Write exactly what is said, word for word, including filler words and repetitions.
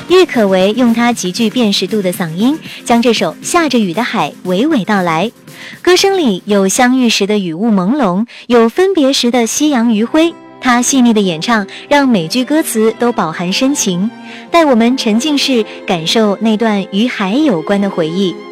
郁可唯用她极具辨识度的嗓音，将这首下着雨的海娓娓道来。歌声里有相遇时的雨雾朦胧，有分别时的夕阳余晖。她细腻的演唱让每句歌词都饱含深情，带我们沉浸式感受那段与海有关的回忆。